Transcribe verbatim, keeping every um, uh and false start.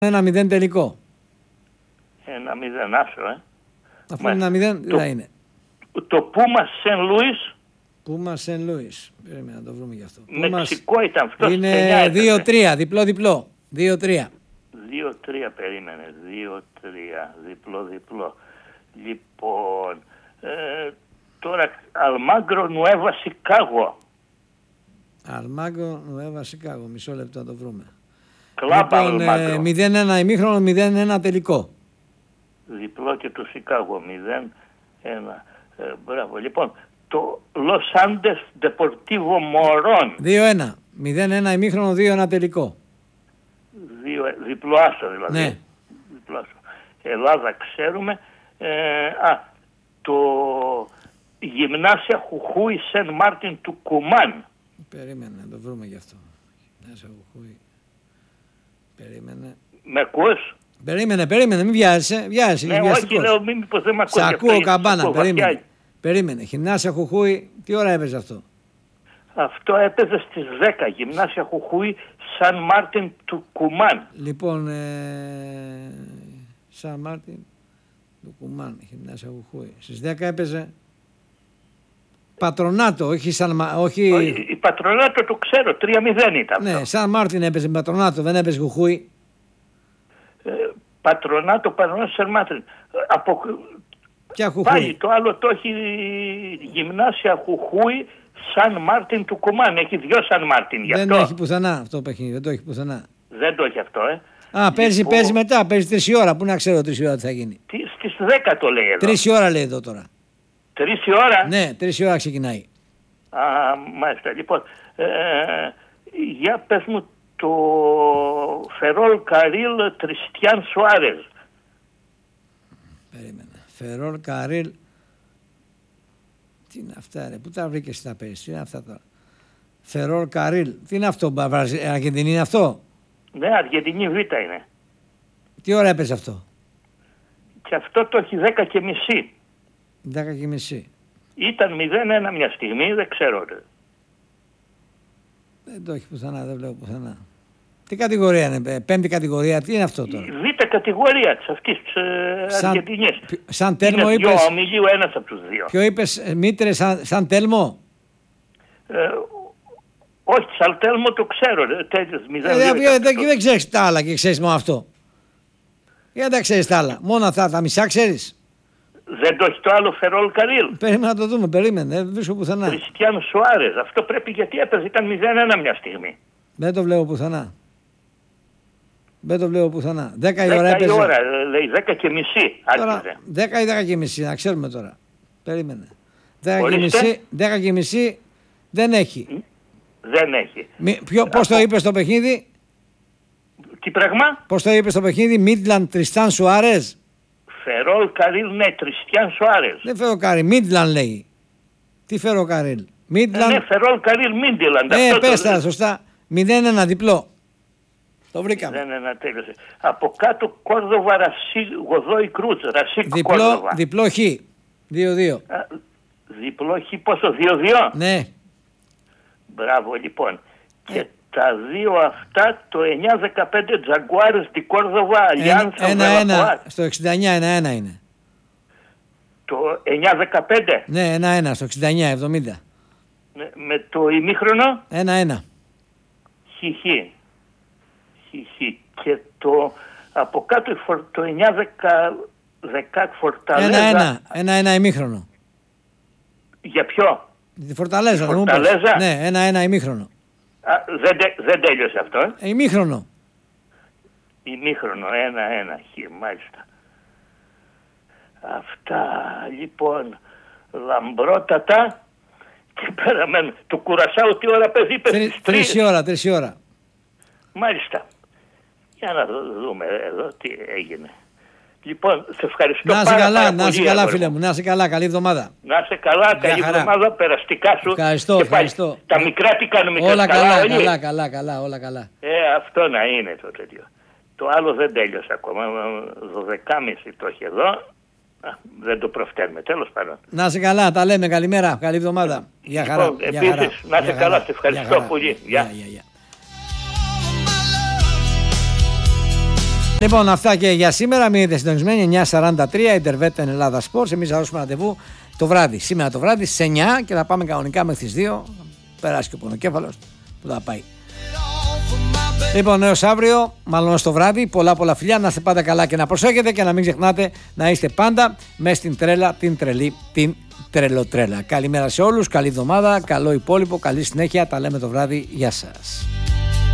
Ένα μηδέν τελικό. Ένα μηδέν, άσο, ε. Αφού είναι ένα μηδέν, δεν θα είναι. Το Πούμα Σεν Λούις. Πούμα Σεν Λούις. Περίμενα να το βρούμε γι' αυτό. Μεξικό ήταν αυτό. Είναι δύο τρία, διπλό-διπλό. δύο τρία. δύο τρία περίμενε. δύο τρία, διπλό-διπλό. Λοιπόν, ε, τώρα Αλμάγκρο Νουέβα Σικάγο. Αλμάγκρο Νουέβα Σικάγο. Μισό λεπτό να το βρούμε. Κλάμπα λοιπόν, Αλμάγκρο. ε, μηδέν ένα ημίχρονο, μηδέν ένα τελικό. Διπλό και του Σικάγο, μηδέν ένα. Ε, μπράβο. Λοιπόν, το Los Andes Deportivo Morón. δύο ένα. μηδέν ένα ημίχρονο, δύο ένα τελικό. Δύο, διπλό άσο δηλαδή. Ναι. Διπλό άσο. Ελλάδα ξέρουμε. Ε, α, το Γυμνάσια Χουχούι Σεν Μάρτιν του Κουμάν. Περίμενε να το βρούμε γι' αυτό. Γυμνάσια Χουχούι. Περίμενε. Με ακούς? Περίμενε, περίμενε, μην βιάζεσαι. Βιάζεσαι, ναι, όχι, λέω, μήπως δεν με ακούς. Σ' ακούω καμπάνα, περίμενε. Περίμενε. Γυμνάσια Χουχούι, τι ώρα έπαιζε αυτό? Αυτό έπαιζε στις δέκα. Γυμνάσια Χουχούι Σαν Μάρτιν του Κουμάν. Λοιπόν, ε, Σαν Μάρτιν του Κουμάν, Γυμνάσια Χουχούι. Στις δέκα έπαιζε Πατρονάτο, όχι Σαν όχι... Η Πατρονάτο το ξέρω, τρία μηδέν ήταν. Ναι, Σαν Μάρτιν έπαιζε Πατρονάτο, δεν έπαιζε Χουχούι. Ε, Πατρονάτο, Πατρονάτο, Σαν Μάρτιν. Από... Ποια Χουχούι? Πάλι το άλλο το έχει Γυμνάσια Χουχούι Σαν Μάρτιν του Κουμάν. Έχει δυο Σαν Μάρτιν γι' αυτό. Δεν έχει πουθενά αυτό το παιχνίδι, δεν το έχει πουθενά. Δεν το έχει αυτό, ε. Α, παίζει, λοιπόν... παίζει μετά, παίζει τρεις η ώρα. Πού να ξέρω τρεις η ώρα τι θα γίνει. Τι, στις δέκα το λέει εδώ. Τρεις η ώρα λέει εδώ τώρα. Τρεις η ώρα. Ναι, τρεις η ώρα ξεκινάει. Α, μάλιστα. Λοιπόν, ε, για πες μου το Φερόλ Καρίλ Τριστιάν Σουάρεζ. Περίμενε. Φερόλ Καρίλ. Τι είναι αυτά ρε, πού τα βρήκες τα παίζεις, τι είναι αυτά τώρα. Φερόλ Καρίλ, τι είναι αυτό, Αργεντινή είναι αυτό? Ναι, Αργεντινή Β είναι. Τι ώρα έπαιζε αυτό? Και αυτό το έχει δέκα και μισή. δέκα και μισή. Ήταν μηδέν ένα μια στιγμή, δεν ξέρω ρε. Δεν το έχει πουθενά, δεν βλέπω πουθενά. Τι κατηγορία είναι, πέμπτη κατηγορία, τι είναι αυτό τώρα? Η Β κατηγορία της αυτής της ε, σαν, Αργεντινής. Σαν Τέλμο είναι είπες? Δυο ομιλίου ένας από τους δύο. Ποιο είπες, Μήτρε, σαν, σαν Τέλμο? Ε, όχι, σαν Τέλμο το ξέρω ρε, τέλειος μηδέν. Ε, δεν, δεν, δεν ξέρεις τα άλλα και ξέρεις μόνο αυτό. Για δεν ξέρεις τα άλλα, μόνο αυτά τα μισά ξέρεις. Δεν το έχει το άλλο Φερόλ Καρίλ. Περίμενα να το δούμε, περίμενε, δεν βρίσκω πουθενά. Τριστιάν Σουάρεζ, αυτό πρέπει γιατί έπαιζε, ήταν μηδέν ένα μια στιγμή. Δεν το βλέπω πουθενά. Δεν το βλέπω πουθενά. δέκα η ώρα έπαιζε. δέκα η ώρα, λέει, δέκα και μισή άρχιζε. δέκα ή δέκα και μισή, να ξέρουμε τώρα. Περίμενε. δέκα και μισή, δέκα και μισή δεν έχει. Δεν έχει. Ποιο, πώς το είπες το παιχνίδι? Τι πράγμα? Πώς το είπες το παιχνίδι? Μίτλαντ Τριστάν Σουάρεζ. Φερόλ Καρίλ, ναι, Τριστιάν Σουάρεζ. Δεν Φερόλ Καρίλ, Μίτλαντ λέει. Τι Φερόλ Καρίλ? Μίτλαντ. Ναι, Φερόλ Καρίλ, Μίτλαντ. Ναι, πες τα, σωστά. μηδέν ένα διπλό. Το βρήκαμε. Δεν ένα τέλειωσε. Από κάτω Κόρδοβα Ρασί, Γοδόη Κρούτς, Ρασίκ διπλό, Κόρδοβα. Διπλό χ. δύο δύο. Διπλό χ, πόσο, δύο δύο? Ναι. Μπράβο, λοιπόν. Ε. Και τα δύο αυτά, το εννιά δεκαπέντε Τζαγκουάρες τη Κόρδοβα, Αλιάνσα, ένα ένα, στο εξήντα εννιά ένα ένα είναι. Το εννιά δεκαπέντε. Ναι, ένα ένα, στο εξήντα εννιά εβδομήντα. Ναι, με το ημίχρονο. ένα ένα. Χ, χ. Και το από κάτω το εννιά δέκα Φορταλέζα. ένα ένα, ένα ένα ημίχρονο. Για ποιο? Τη Φορταλέζα. Τη Φορταλέζα. Ναι, ένα ένα ημίχρονο. Α, δεν, δεν τέλειωσε αυτό. Ε? Ε, ημίχρονο. Ημίχρονο, ένα ένα χ, μάλιστα. Αυτά λοιπόν λαμπρότατα. Και πέρα με το Κουρασάου τι ώρα παίζει, είπε στις τρεις. Τρεις η ώρα, τρεις η ώρα. Μάλιστα. Για να δούμε εδώ τι έγινε. Λοιπόν, σε ευχαριστώ να πάρα, καλά, πάρα να πολύ. είσαι καλά φίλε μου, να είσαι καλά, καλή εβδομάδα. Να είσαι καλά, καλή εβδομάδα, περαστικά σου. Ευχαριστώ, και ευχαριστώ. Πάλι, τα μικρά τι κάνουμε και όλα καλά, καλά, καλά, καλά, καλά, όλα καλά. Ε, αυτό να είναι το τέτοιο. Το άλλο δεν τέλειωσε ακόμα, δώδεκα και μισή το έχει εδώ. Α, δεν το προφταίνουμε, τέλος πάντων. Να είσαι καλά, τα λέμε, καλημέρα, καλή εβδομάδα. Γεια χαρά. Λοιπόν, επίσης, να είσαι καλά, σε ευχαριστώ πολύ. Γεια. Γεια, γεια. Λοιπόν, αυτά και για σήμερα. Μείνετε συντονισμένοι. εννιά σαράντα τρία Ιντερβέτ Ελλάδα Sports. Εμείς θα δώσουμε ραντεβού το βράδυ. Σήμερα το βράδυ στις εννιά και θα πάμε κανονικά μέχρι τις δύο. Περάσει και ο πονοκέφαλος που θα πάει. Λοιπόν, έως αύριο, μάλλον ως το βράδυ. Πολλά πολλά φιλιά. Να είστε πάντα καλά και να προσέχετε και να μην ξεχνάτε να είστε πάντα μέσα στην τρέλα, την τρελή, την τρελοτρέλα. Καλημέρα σε όλους. Καλή εβδομάδα. Καλό υπόλοιπο. Καλή συνέχεια. Τα λέμε το βράδυ. Γεια σας.